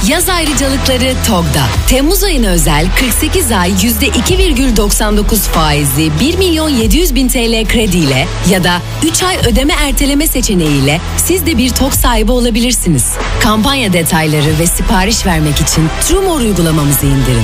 Yaz ayrıcalıkları TOG'da. Temmuz ayına özel 48 ay %2,99 faizli 1.700.000 TL krediyle ya da 3 ay ödeme erteleme seçeneğiyle siz de bir TOG sahibi olabilirsiniz. Kampanya detayları ve sipariş vermek için TrueMore uygulamamızı indirin.